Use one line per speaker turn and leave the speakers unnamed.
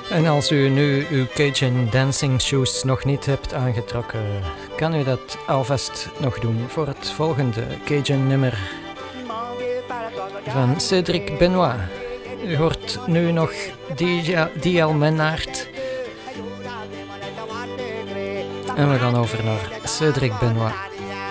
En als u nu uw Cajun Dancing Shoes nog niet hebt aangetrokken, kan u dat alvast nog doen voor het volgende Cajun nummer van Cédric Benoit. U hoort nu nog D.L. Menard. En we gaan over naar Cédric Benoit.